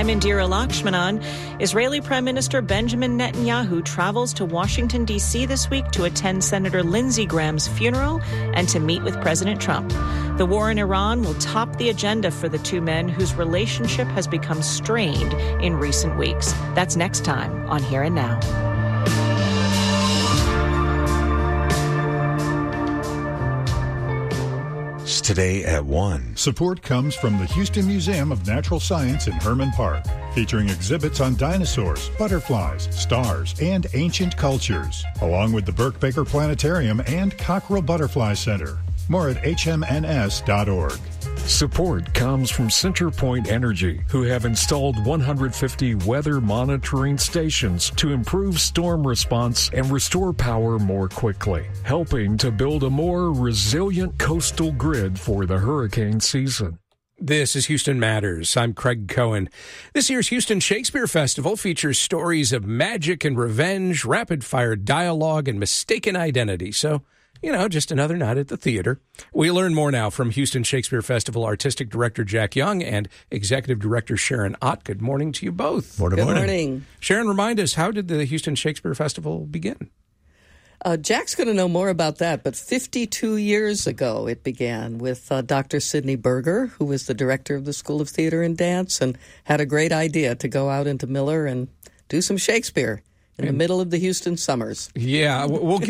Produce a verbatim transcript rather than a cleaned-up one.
I'm Indira Lakshmanan. Israeli Prime Minister Benjamin Netanyahu travels to Washington, D C this week to attend Senator Lindsey Graham's funeral and to meet with President Trump. The war in Iran will top the agenda for the two men whose relationship has become strained in recent weeks. That's next time on Here and Now. Today at one. Support comes from the Houston Museum of Natural Science in Herman Park, featuring exhibits on dinosaurs, butterflies, stars, and ancient cultures, along with the Burke Baker Planetarium and Cockrell Butterfly Center. More at H M N S dot org. Support comes from CenterPoint Energy, who have installed one hundred fifty weather monitoring stations to improve storm response and restore power more quickly, helping to build a more resilient coastal grid for the hurricane season. This is Houston Matters. I'm Craig Cohen. This year's Houston Shakespeare Festival features stories of magic and revenge, rapid-fire dialogue, and mistaken identity. So, you know, just another night at the theater. We learn more now from Houston Shakespeare Festival Artistic Director Jack Young and Executive Director Sharon Ott. Good morning to you both. Morning, Good morning. morning. Sharon, remind us, how did the Houston Shakespeare Festival begin? Uh, Jack's going to know more about that, but fifty-two years ago it began with uh, Doctor Sidney Berger, who was the director of the School of Theater and Dance, and had a great idea to go out into Miller and do some Shakespeare in and, the middle of the Houston summers. Yeah, we'll